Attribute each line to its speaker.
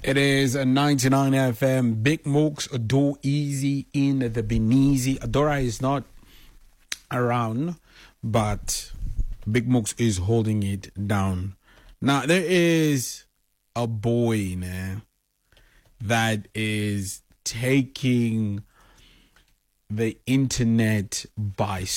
Speaker 1: It is a 99 FM. Big Mooks, Do Easy in the Benizi. Adora is not around, but Big Mooks is holding it down. Now, there is a boy now that is taking the internet by